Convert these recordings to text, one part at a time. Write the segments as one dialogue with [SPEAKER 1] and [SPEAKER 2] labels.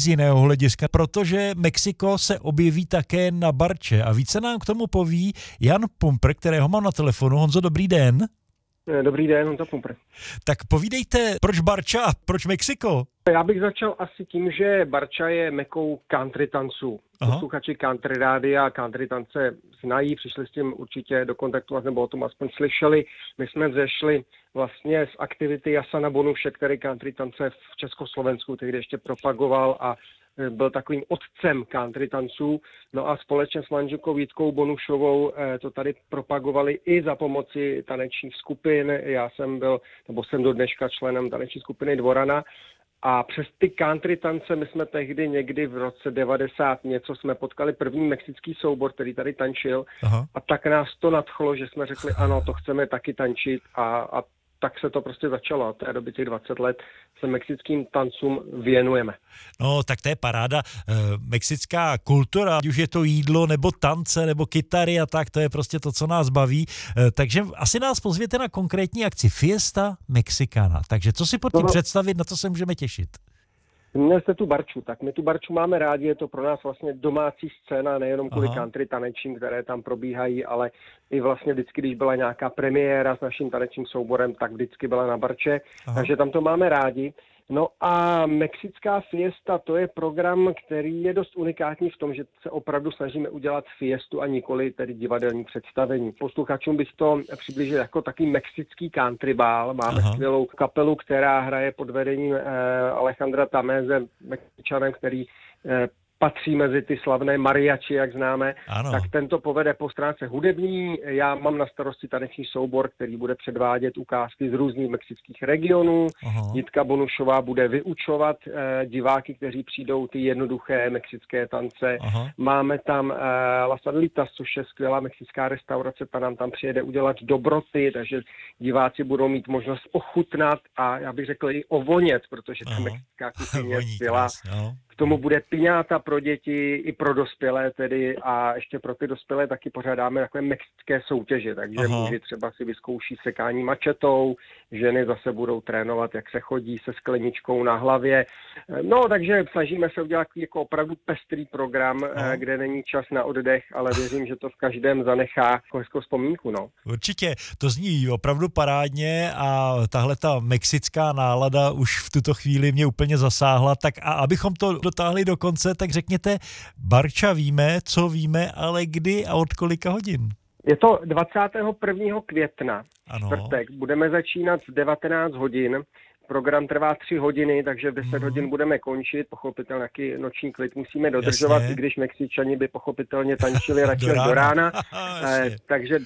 [SPEAKER 1] z jiného hlediska, protože Mexiko se objeví také na Barče a více nám k tomu poví Jan Pumpr, kterého mám na telefonu. Honzo, dobrý den.
[SPEAKER 2] Dobrý den, Honza Pumpr.
[SPEAKER 1] Tak povídejte, proč Barča a proč Mexiko?
[SPEAKER 2] Já bych začal asi tím, že Barča je mekou country tanců. Posluchači country rádia a country tance znají, přišli s tím určitě do kontaktu, nebo o tom aspoň slyšeli. My jsme vzešli vlastně z aktivity Jasana Bonuše, který country tance v Československu tehdy ještě propagoval a byl takovým otcem country tanců. No a společně s manželkou Vítkou Bonušovou to tady propagovali i za pomoci tanečních skupin. Já jsem do dneška členem taneční skupiny Dvorana. A přes ty country tance my jsme tehdy někdy v roce 90 něco jsme potkali první mexický soubor, který tady tančil. A tak nás to nadchlo, že jsme řekli ano, to chceme taky tančit a tak se to prostě začalo. A té doby těch 20 let se mexickým tancům věnujeme.
[SPEAKER 1] No, tak to je paráda. Mexická kultura, ať už je to jídlo, nebo tance, nebo kytary a tak, to je prostě to, co nás baví. Takže asi nás pozvěte na konkrétní akci Fiesta Mexicana. Takže co si pod tím představit, na co se můžeme těšit?
[SPEAKER 2] Měli jste tu Barču, tak my tu Barču máme rádi, je to pro nás vlastně domácí scéna, nejenom kvůli country tanečím, které tam probíhají, ale i vlastně vždycky, když byla nějaká premiéra s naším tanečním souborem, tak vždycky byla na Barče, takže tam to máme rádi. No a Mexická fiesta, to je program, který je dost unikátní v tom, že se opravdu snažíme udělat fiestu a nikoli tedy divadelní představení. Posluchačům bych to přiblížil jako takový mexický country bál. Máme skvělou kapelu, která hraje pod vedením Alejandra Tameze, Mexičanem, který patří mezi ty slavné mariachi, jak známe, tak tento povede po stránce hudební. Já mám na starosti taneční soubor, který bude předvádět ukázky z různých mexických regionů. Jitka Bonušová bude vyučovat diváky, kteří přijdou ty jednoduché mexické tance. Máme tam Las Adelitas, což je skvělá mexická restaurace, ta nám tam přijede udělat dobroty, takže diváci budou mít možnost ochutnat a já bych řekl i ovonět, protože ta mexická kuchyně je skvělá. K tomu bude piňáta pro děti i pro dospělé tedy a ještě pro ty dospělé taky pořádáme takové mexické soutěže, takže muži třeba si vyzkouší sekání mačetou, ženy zase budou trénovat, jak se chodí se skleničkou na hlavě. No, takže snažíme se udělat jako opravdu pestrý program, kde není čas na oddech, ale věřím, že to v každém zanechá jako hezkou vzpomínku, no.
[SPEAKER 1] Určitě, to zní opravdu parádně a tahle ta mexická nálada už v tuto chvíli mě úplně zasáhla, tak a abychom to dotáhli do konce, tak řekněte, Barča víme, co víme, ale kdy a od kolika hodin?
[SPEAKER 2] Je to 21. května, čtvrtek. Budeme začínat v 19 hodin. Program trvá 3 hodiny, takže v 10 hodin budeme končit. Pochopitelně nějaký noční klid musíme dodržovat, i když Mexičani by pochopitelně tančili radši do rána. Takže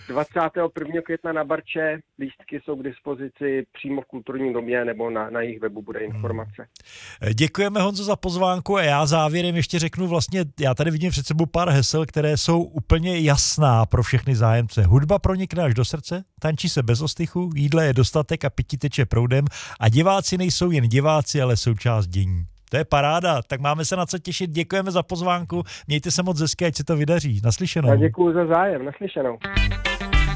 [SPEAKER 2] 21. května na Barče, lístky jsou k dispozici přímo v kulturním domě nebo na jejich webu bude informace.
[SPEAKER 1] Děkujeme, Honzo, za pozvánku a já závěrem ještě řeknu vlastně, já tady vidím před sebou pár hesel, které jsou úplně jasná pro všechny zájemce. Hudba pronikne až do srdce, tančí se bez ostychu, jídla je dostatek a pití teče proudem a diváci nejsou jen diváci, ale součást dění. To je paráda, tak máme se na co těšit. Děkujeme za pozvánku, mějte se moc hezky, ať se to vydaří. Naslyšenou.
[SPEAKER 2] Děkuji za zájem, naslyšenou.